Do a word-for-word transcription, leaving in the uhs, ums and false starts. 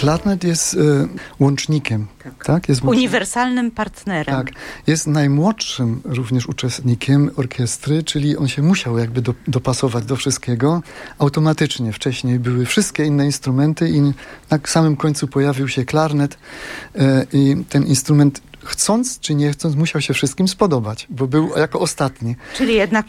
Klarnet jest y, łącznikiem, tak? tak? Jest łącznikiem. Uniwersalnym partnerem. Tak. Jest najmłodszym również uczestnikiem orkiestry, czyli on się musiał jakby do, dopasować do wszystkiego automatycznie. Wcześniej były wszystkie inne instrumenty i na samym końcu pojawił się klarnet y, i ten instrument, chcąc czy nie chcąc, musiał się wszystkim spodobać, bo był jako ostatni. Czyli jednak